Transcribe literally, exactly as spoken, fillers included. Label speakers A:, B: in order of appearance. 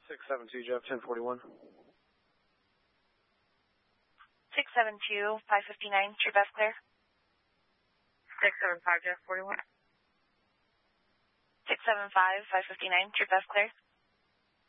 A: six seven two, Jeff, ten forty-one.
B: six seven two, five fifty-nine, True Best Clear.
C: six seven five, Jeff, forty-one.
B: six seven five, five fifty-nine, True Best Clear.